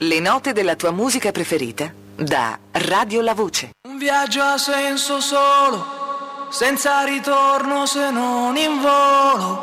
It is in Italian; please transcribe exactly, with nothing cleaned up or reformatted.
Le note della tua musica preferita da Radio La Voce. Un viaggio a senso solo, senza ritorno se non in volo.